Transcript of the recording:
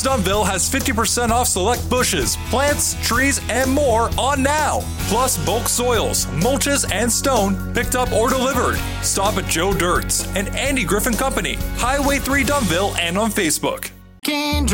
Dunville has 50% off select bushes, plants, trees, and more on now. Plus bulk soils, mulches, and stone picked up or delivered. Stop at Joe Dirt's and Andy Griffin Company, Highway 3 Dunville, and on Facebook.